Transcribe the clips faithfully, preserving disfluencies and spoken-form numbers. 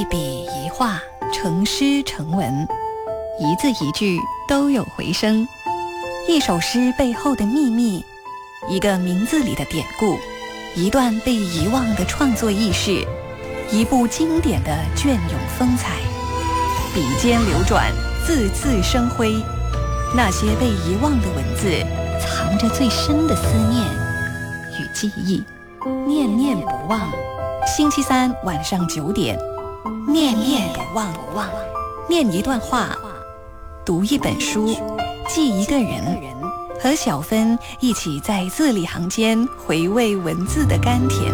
一笔一画，成诗成文，一字一句都有回声。一首诗背后的秘密，一个名字里的典故，一段被遗忘的创作轶事，一部经典的隽永风采。笔尖流转，字字生辉。那些被遗忘的文字，藏着最深的思念与记忆，念念不忘。星期三晚上九点，念念不忘，念一段话，读一本书，记一个人，和小芬一起在字里行间回味文字的甘甜。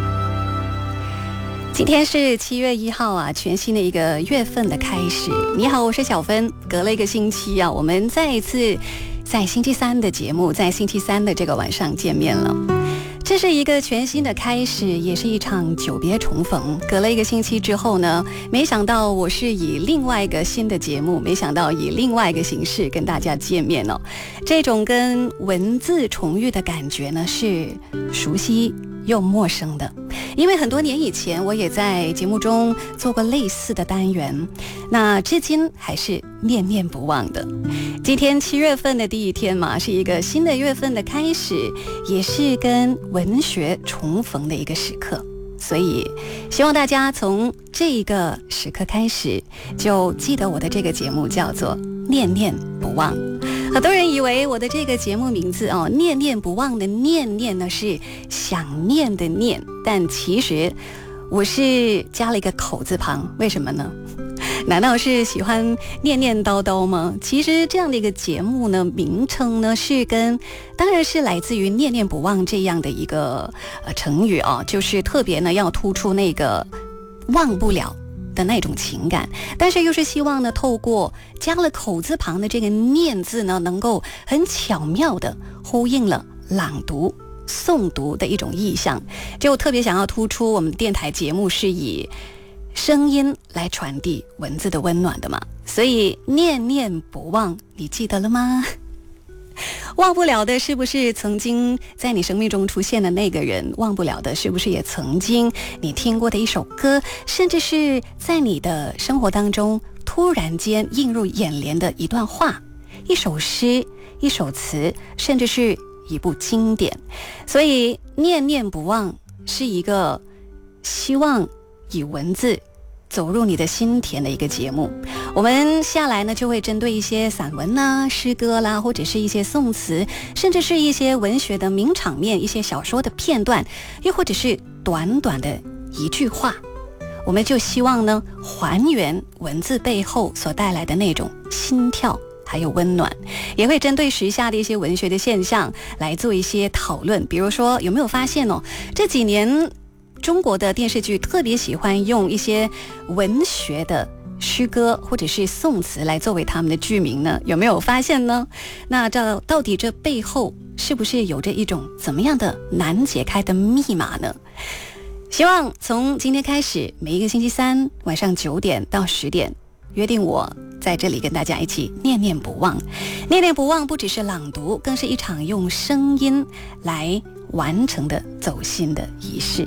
今天是七月一号啊，全新的一个月份的开始。你好，我是小芬。隔了一个星期啊，我们再一次在星期三的节目，在星期三的这个晚上见面了。这是一个全新的开始，也是一场久别重逢。隔了一个星期之后呢，没想到我是以另外一个新的节目，没想到以另外一个形式跟大家见面哦。这种跟文字重遇的感觉呢，是熟悉又陌生的。因为很多年以前我也在节目中做过类似的单元，那至今还是念念不忘的。今天七月份的第一天嘛，是一个新的月份的开始，也是跟文学重逢的一个时刻，所以希望大家从这个时刻开始就记得我的这个节目叫做念念不忘。很多人以为我的这个节目名字哦，念念不忘的念念呢是想念的念，但其实我是加了一个口字旁，为什么呢？难道是喜欢念念叨叨吗？其实这样的一个节目呢，名称呢是跟当然是来自于念念不忘这样的一个呃成语啊，就是特别呢要突出那个忘不了的那种情感，但是又是希望呢透过加了口字旁的这个念字呢，能够很巧妙的呼应了朗读诵读的一种意象，就特别想要突出我们电台节目是以声音来传递文字的温暖的嘛，所以念念不忘，你记得了吗？忘不了的是不是曾经在你生命中出现的那个人？忘不了的是不是也曾经你听过的一首歌，甚至是在你的生活当中突然间映入眼帘的一段话，一首诗，一首词，甚至是一部经典。所以念念不忘是一个希望以文字走入你的心田的一个节目。我们下来呢就会针对一些散文啦、诗歌啦，或者是一些宋词，甚至是一些文学的名场面，一些小说的片段，又或者是短短的一句话，我们就希望呢还原文字背后所带来的那种心跳还有温暖，也会针对时下的一些文学的现象来做一些讨论。比如说有没有发现哦，这几年中国的电视剧特别喜欢用一些文学的诗歌或者是宋词来作为他们的剧名呢？有没有发现呢？那这到底这背后是不是有着一种怎么样的难解开的密码呢？希望从今天开始，每一个星期三晚上九点到十点，约定我在这里跟大家一起念念不忘。念念不忘不只是朗读，更是一场用声音来完成的走心的仪式。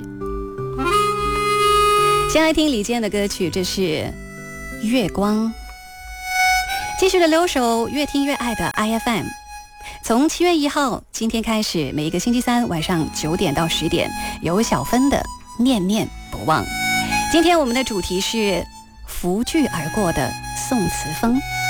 先来听李健的歌曲，这是月光。继续的留守越听越爱的 I F M， 从七月一号今天开始，每一个星期三晚上九点到十点，有小芬的念念不忘。今天我们的主题是拂去而过的宋词风。